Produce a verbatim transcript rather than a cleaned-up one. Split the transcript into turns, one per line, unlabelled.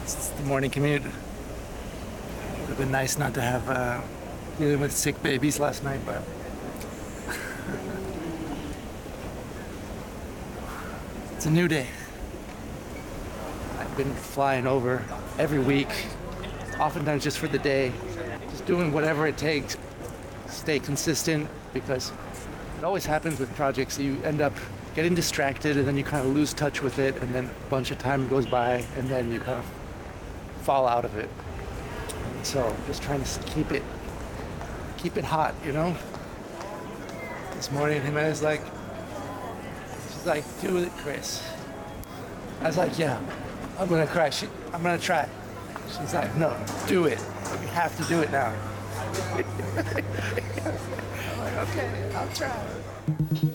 It's the morning commute. Would have been nice not to have uh, dealing with sick babies last night, but it's a new day. I've been flying over every week, oftentimes just for the day, just doing whatever it takes, stay consistent, because it always happens with projects. You end up getting distracted and then you kind of lose touch with it, and then a bunch of time goes by and then you kind of fall out of it. So just trying to keep it keep it hot, you know? This morning Jimena's like, she's like, do it, Chris. I was like, yeah, I'm gonna cry. She, I'm gonna try. She's like, no, do it. You have to do it now. I'm like, okay, I'll try.